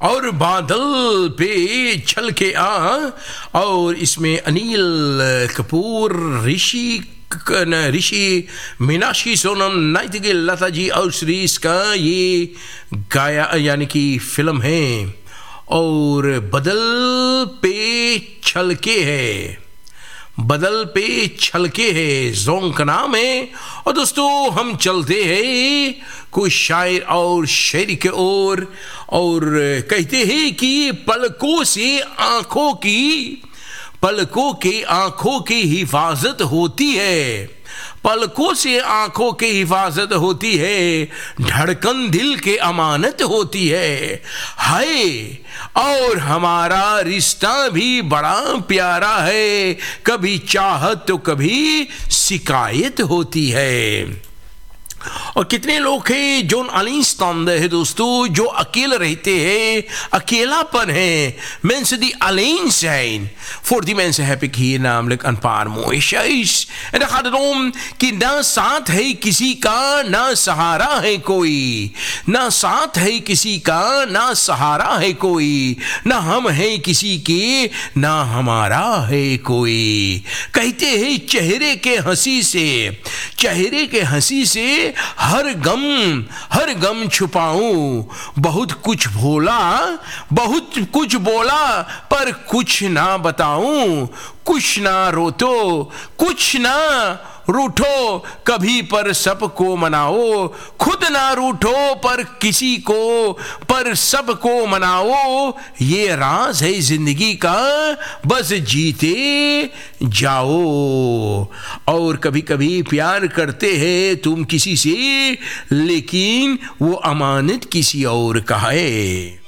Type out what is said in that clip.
और बादल पे छलके आ, और इसमें अनिल कपूर, ऋषि, मीनाक्षी, सोनम, नाइटिंगेल, लता जी और श्रीष का ये गाया यानी कि फिल्म है। और बदल पे छलके है, बदल पे छलके है जोंग का नाम है। और दोस्तों हम चलते हैं कुछ शायर और शायरी के ओर, और कहते हैं कि पलकों के आंखों की हिफाजत होती है, पलकों से आंखों की हिफाजत होती है, धड़कन दिल के अमानत होती है। हाय और हमारा रिश्ता भी बड़ा प्यारा है, कभी चाहत तो कभी शिकायत होती है। और कितने लोग हैं जो alleenstaande है दोस्तों, जो अकेले रहते हैं, अकेलापन है, mensen die alleen zijn. Voor die mensen heb ik hier namelijk een paar mooie shays. En dan gaat het om कि ना साथ है किसी का ना सहारा है कोई, ना साथ है किसी का ना सहारा है कोई, ना हम है किसी के ना हमारा है कोई। कहते हैं चेहरे के हंसी से हर गम छुपाऊं, बहुत कुछ बोला पर कुछ ना बताऊं, कुछ ना रूठो कभी पर सबको मनाओ, खुद ना रूठो पर सबको मनाओ, ये राज है जिंदगी का बस जीते जाओ। और कभी कभी प्यार करते हैं तुम किसी से, लेकिन वो अमानत किसी और का है।